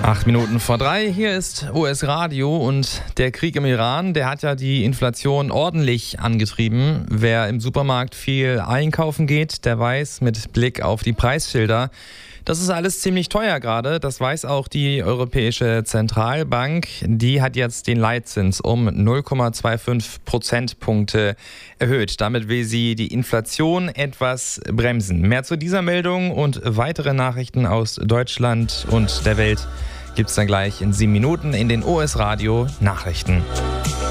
8:03, hier ist US Radio und der Krieg im Iran, der hat ja die Inflation ordentlich angetrieben. Wer im Supermarkt viel einkaufen geht, der weiß mit Blick auf die Preisschilder, das ist alles ziemlich teuer gerade. Das weiß auch die Europäische Zentralbank. Die hat jetzt den Leitzins um 0,25 Prozentpunkte erhöht. Damit will sie die Inflation etwas bremsen. Mehr zu dieser Meldung und weitere Nachrichten aus Deutschland und der Welt gibt's dann gleich in 7 Minuten in den US Radio Nachrichten.